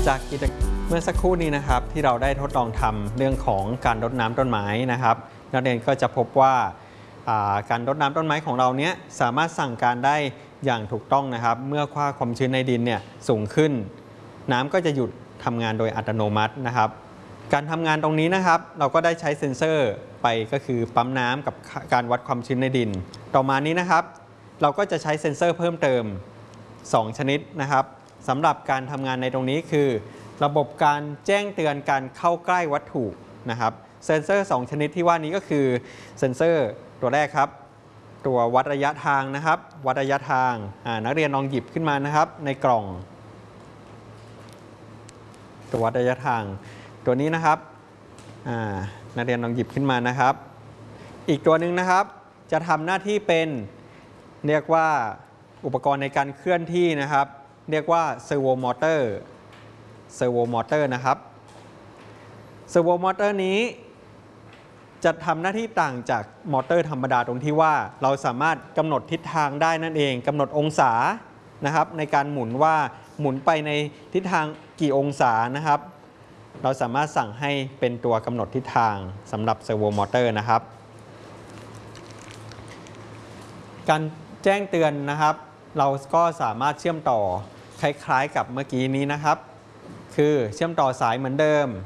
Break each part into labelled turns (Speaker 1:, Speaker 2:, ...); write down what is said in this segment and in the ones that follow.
Speaker 1: จากเมื่อสักครู่นี้นะครับที่เราได้ทดลองทำเรื่องของการรดน้ำต้นไม้นะครับนักเรียนก็จะพบว่าการรดน้ำต้นไม้ของเราเนี้ยสามารถสั่งการได้อย่างถูกต้องนะครับเมื่อค่าความชื้นในดินเนี่ยสูงขึ้นน้ำก็จะหยุดทำงานโดยอัตโนมัตินะครับการทำงานตรงนี้นะครับเราก็ได้ใช้เซ็นเซอร์ไปก็คือปั๊มน้ำกับการวัดความชื้นในดินต่อมานี้นะครับเราก็จะใช้เซ็นเซอร์เพิ่มเติม2ชนิดนะครับสำหรับการทำงานในตรงนี้คือระบบการแจ้งเตือนการเข้าใกล้วัตถุนะครับเซ็นเซอร์2ชนิดที่ว่านี้ก็คือเซ็นเซอร์ตัวแรกครับตัววัดระยะทางนะครับวัดระยะทางนักเรียนลองหยิบขึ้นมานะครับในกล่องตัววัดระยะทางตัวนี้นะครับนักเรียนลองหยิบขึ้นมานะครับอีกตัวหนึ่งนะครับจะทำหน้าที่เป็นเรียกว่าอุปกรณ์ในการเคลื่อนที่นะครับเรียกว่าเซอร์โวมอเตอร์นะครับเซอร์โวมอเตอร์นี้จะทำหน้าที่ต่างจากมอเตอร์ธรรมดาตรงที่ว่าเราสามารถกำหนดทิศทางได้นั่นเองกำหนดองศานะครับในการหมุนว่าหมุนไปในทิศทางกี่องศานะครับเราสามารถสั่งให้เป็นตัวกำหนดทิศทางสำหรับเซอร์โวมอเตอร์นะครับการแจ้งเตือนนะครับเราก็สามารถเชื่อมต่อคล้ายๆกับเมื่อกี้นี้นะครับคือเชื่อมต่อสายเหมือนเดิม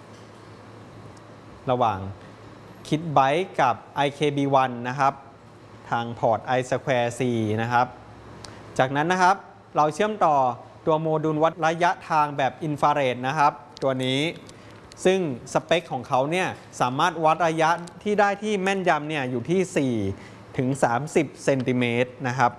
Speaker 1: ระหว่างKitByte กับ IKB1 นะครับทางพอร์ต I2C นะครับจากนั้นนะครับเราเชื่อมต่อตัวโมดูลวัดระยะทางแบบอินฟราเรดนะครับตัวนี้ซึ่งสเปคของเขาเนี่ยสามารถวัดระยะที่ได้ที่แม่นยำเนี่ยอยู่ที่4ถึง30เซนติเมตรนะครับ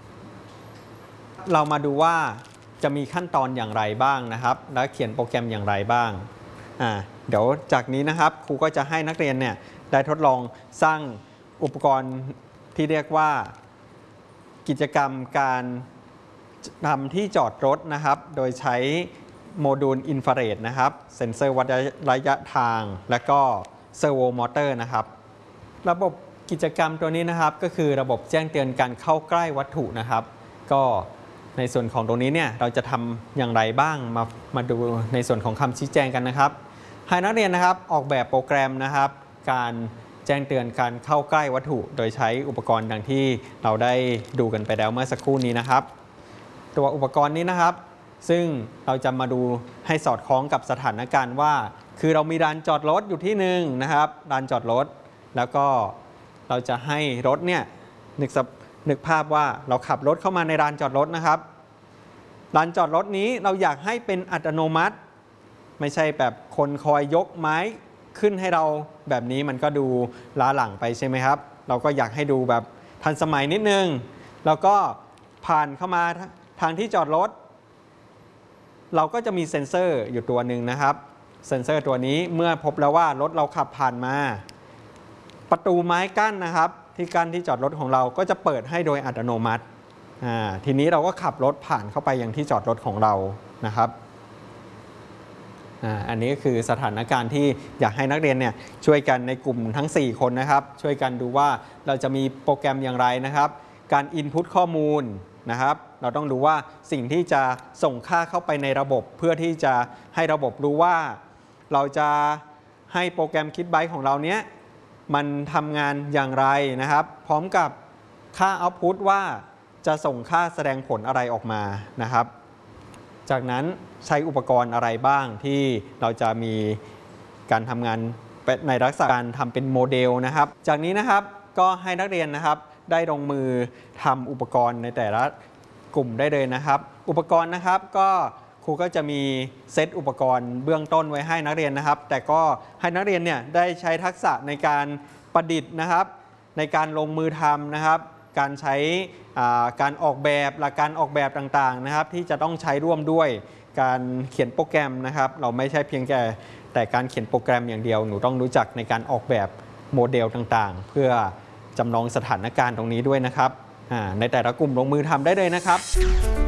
Speaker 1: เรามาดูว่าจะมีขั้นตอนอย่างไรบ้างนะครับและเขียนโปรแกรมอย่างไรบ้างเดี๋ยวจากนี้นะครับครูก็จะให้นักเรียนเนี่ยได้ทดลองสร้างอุปกรณ์ที่เรียกว่ากิจกรรมการทำที่จอดรถนะครับโดยใช้โมดูลอินฟราเรดนะครับเซ็นเซอร์วัดระยะทางและก็เซอร์โวมอเตอร์นะครับระบบกิจกรรมตัวนี้นะครับก็คือระบบแจ้งเตือนการเข้าใกล้วัตถุนะครับก็ในส่วนของตรงนี้เนี่ยเราจะทำอย่างไรบ้างมาดูในส่วนของคำชี้แจงกันนะครับให้นักเรียนนะครับออกแบบโปรแกรมนะครับการแจ้งเตือนการเข้าใกล้วัตถุโดยใช้อุปกรณ์ดังที่เราได้ดูกันไปแล้วเมื่อสักครู่นี้นะครับตัวอุปกรณ์นี้นะครับซึ่งเราจะมาดูให้สอดคล้องกับสถานการณ์ว่าคือเรามีลานจอดรถอยู่ที่หนึ่งนะครับลานจอดรถแล้วก็เราจะให้รถเนี่ยนึกภาพว่าเราขับรถเข้ามาในลานจอดรถนะครับลานจอดรถนี้เราอยากให้เป็นอัตโนมัติไม่ใช่แบบคนคอยยกไม้ขึ้นให้เราแบบนี้มันก็ดูล้าหลังไปใช่ไหมครับเราก็อยากให้ดูแบบทันสมัยนิดนึงแล้วก็ผ่านเข้ามาทางที่จอดรถเราก็จะมีเซ็นเซอร์อยู่ตัวหนึ่งนะครับเซ็นเซอร์ตัวนี้เมื่อพบแล้วว่ารถเราขับผ่านมาประตูไม้กั้นนะครับที่กั้นที่จอดรถของเราก็จะเปิดให้โดยอัตโนมัติทีนี้เราก็ขับรถผ่านเข้าไปยังที่จอดรถของเรานะครับอันนี้ก็คือสถานการณ์ที่อยากให้นักเรียนเนี่ยช่วยกันในกลุ่มทั้ง4คนนะครับช่วยกันดูว่าเราจะมีโปรแกรมอย่างไรนะครับการอินพุตข้อมูลนะครับเราต้องดูว่าสิ่งที่จะส่งค่าเข้าไปในระบบเพื่อที่จะให้ระบบรู้ว่าเราจะให้โปรแกรมKitByteของเราเนี้ยมันทำงานอย่างไรนะครับพร้อมกับค่าเอาต์พุตว่าจะส่งค่าแสดงผลอะไรออกมานะครับจากนั้นใช้อุปกรณ์อะไรบ้างที่เราจะมีการทำงานในลักษณะการทำเป็นโมเดลนะครับจากนี้นะครับก็ให้นักเรียนนะครับได้ลงมือทำอุปกรณ์ในแต่ละกลุ่มได้เลยนะครับอุปกรณ์นะครับก็ครูก็จะมีเซตอุปกรณ์เบื้องต้นไว้ให้นักเรียนนะครับแต่ก็ให้นักเรียนเนี่ยได้ใช้ทักษะในการประดิษฐ์นะครับในการลงมือทำนะครับการใช้การออกแบบหลักการออกแบบต่างๆนะครับที่จะต้องใช้ร่วมด้วยการเขียนโปรแกรมนะครับเราไม่ใช่เพียงแต่การเขียนโปรแกรมอย่างเดียวหนูต้องรู้จักในการออกแบบโมเดลต่างๆเพื่อจำลองสถานการณ์ตรงนี้ด้วยนะครับในแต่ละกลุ่มลงมือทำได้เลยนะครับ